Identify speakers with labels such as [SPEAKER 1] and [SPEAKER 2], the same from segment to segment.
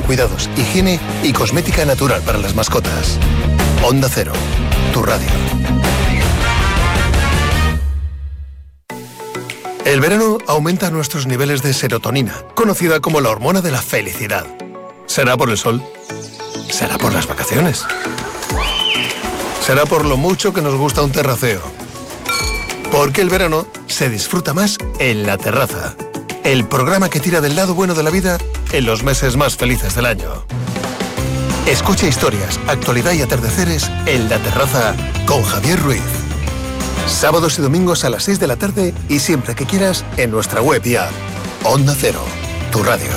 [SPEAKER 1] cuidados, higiene y cosmética natural para las mascotas. Onda Cero, tu radio. El verano aumenta nuestros niveles de serotonina, conocida como la hormona de la felicidad. ¿Será por el sol? ¿Será por las vacaciones? ¿Será por lo mucho que nos gusta un terraceo? Porque el verano se disfruta más en La Terraza, el programa que tira del lado bueno de la vida en los meses más felices del año. Escucha historias, actualidad y atardeceres en La Terraza con Javier Ruiz. Sábados y domingos a las 6 de la tarde y siempre que quieras en nuestra web y app. Onda Cero, tu radio.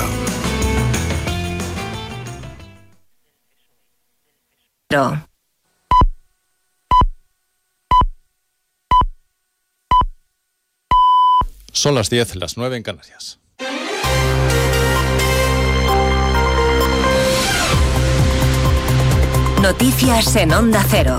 [SPEAKER 2] Son las 10, las 9 en Canarias.
[SPEAKER 3] Noticias en Onda Cero.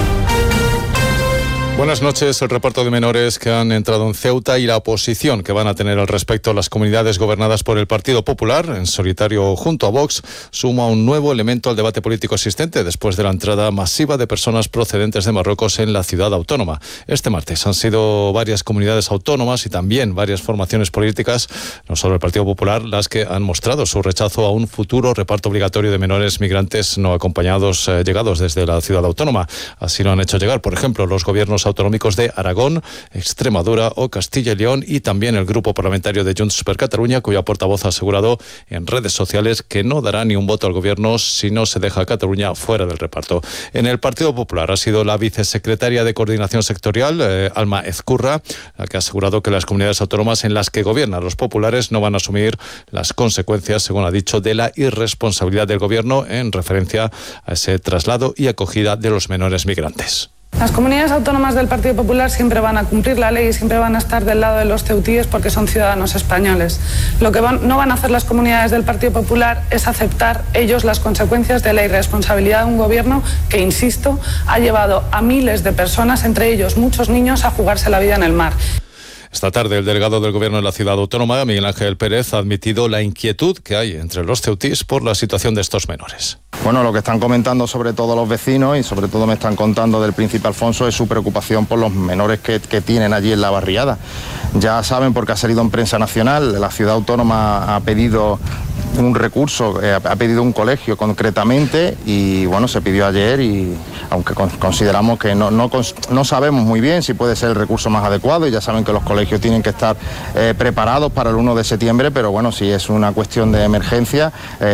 [SPEAKER 2] Buenas noches. El reparto de menores que han entrado en Ceuta y la oposición que van a tener al respecto las comunidades gobernadas por el Partido Popular, en solitario junto a Vox, suma un nuevo elemento al debate político existente después de la entrada masiva de personas procedentes de Marruecos en la ciudad autónoma. Este martes han sido varias comunidades autónomas y también varias formaciones políticas, no solo el Partido Popular, las que han mostrado su rechazo a un futuro reparto obligatorio de menores migrantes no acompañados llegados desde la ciudad autónoma. Así lo han hecho llegar, por ejemplo, los gobiernos autonómicos de Aragón, Extremadura o Castilla y León y también el grupo parlamentario de Junts per Catalunya, cuya portavoz ha asegurado en redes sociales que no dará ni un voto al gobierno si no se deja a Cataluña fuera del reparto. En el Partido Popular ha sido la vicesecretaria de Coordinación Sectorial, Alma Ezcurra, la que ha asegurado que las comunidades autónomas en las que gobiernan los populares no van a asumir las consecuencias, según ha dicho, de la irresponsabilidad del gobierno en referencia a ese traslado y acogida de los menores migrantes.
[SPEAKER 4] Las comunidades autónomas del Partido Popular siempre van a cumplir la ley y siempre van a estar del lado de los ceutíes porque son ciudadanos españoles. Lo que no van a hacer las comunidades del Partido Popular es aceptar ellos las consecuencias de la irresponsabilidad de un gobierno que, insisto, ha llevado a miles de personas, entre ellos muchos niños, a jugarse la vida en el mar.
[SPEAKER 2] Esta tarde, el delegado del Gobierno de la ciudad autónoma, Miguel Ángel Pérez, ha admitido la inquietud que hay entre los ceutís por la situación de estos menores.
[SPEAKER 5] Bueno, lo que están comentando sobre todo los vecinos y sobre todo me están contando del Príncipe Alfonso es su preocupación por los menores que tienen allí en la barriada. Ya saben, porque ha salido en prensa nacional, la ciudad autónoma ha pedido un recurso, ha pedido un colegio concretamente y bueno, se pidió ayer y aunque consideramos que no sabemos muy bien si puede ser el recurso más adecuado y ya saben que los colegios tienen que estar preparados para el 1 de septiembre, pero bueno, si es una cuestión de emergencia,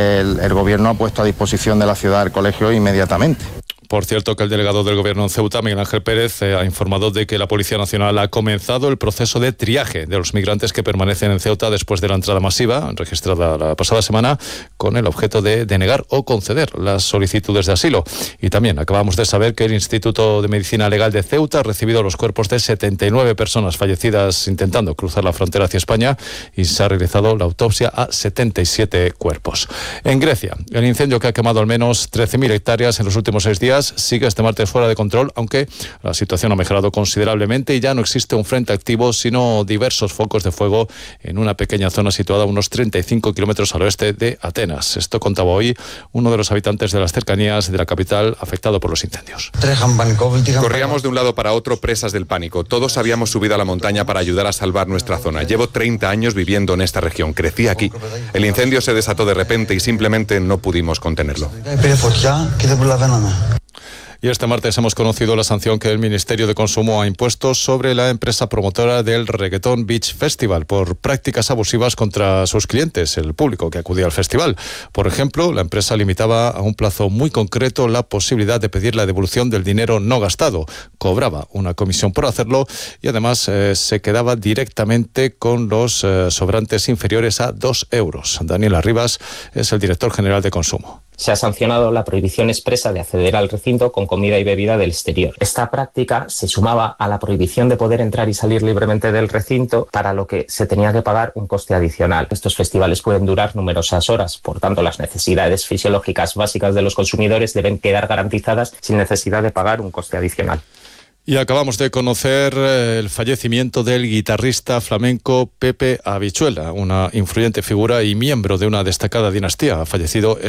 [SPEAKER 5] el gobierno ha puesto a disposición de la ciudad el colegio inmediatamente.
[SPEAKER 2] Por cierto, que el delegado del Gobierno en Ceuta, Miguel Ángel Pérez, ha informado de que la Policía Nacional ha comenzado el proceso de triaje de los migrantes que permanecen en Ceuta después de la entrada masiva, registrada la pasada semana, con el objeto de denegar o conceder las solicitudes de asilo. Y también acabamos de saber que el Instituto de Medicina Legal de Ceuta ha recibido los cuerpos de 79 personas fallecidas intentando cruzar la frontera hacia España y se ha realizado la autopsia a 77 cuerpos. En Grecia, el incendio que ha quemado al menos 13.000 hectáreas en los últimos 6 días sigue este martes fuera de control, aunque la situación ha mejorado considerablemente y ya no existe un frente activo, sino diversos focos de fuego en una pequeña zona situada a unos 35 kilómetros al oeste de Atenas. Esto contaba hoy uno de los habitantes de las cercanías de la capital afectado por los incendios.
[SPEAKER 6] Corríamos de un lado para otro presas del pánico. Todos habíamos subido a la montaña para ayudar a salvar nuestra zona. Llevo 30 años viviendo en esta región. Crecí aquí. El incendio se desató de repente y simplemente no pudimos contenerlo.
[SPEAKER 2] Y este martes hemos conocido la sanción que el Ministerio de Consumo ha impuesto sobre la empresa promotora del Reggaeton Beach Festival por prácticas abusivas contra sus clientes, el público que acudía al festival. Por ejemplo, la empresa limitaba a un plazo muy concreto la posibilidad de pedir la devolución del dinero no gastado. Cobraba una comisión por hacerlo y además se quedaba directamente con los sobrantes inferiores a 2 euros. Daniel Arribas es el director general de Consumo.
[SPEAKER 7] Se ha sancionado la prohibición expresa de acceder al recinto con comida y bebida del exterior. Esta práctica se sumaba a la prohibición de poder entrar y salir libremente del recinto, para lo que se tenía que pagar un coste adicional. Estos festivales pueden durar numerosas horas, por tanto las necesidades fisiológicas básicas de los consumidores deben quedar garantizadas sin necesidad de pagar un coste adicional.
[SPEAKER 2] Y acabamos de conocer el fallecimiento del guitarrista flamenco Pepe Habichuela, una influyente figura y miembro de una destacada dinastía. Ha fallecido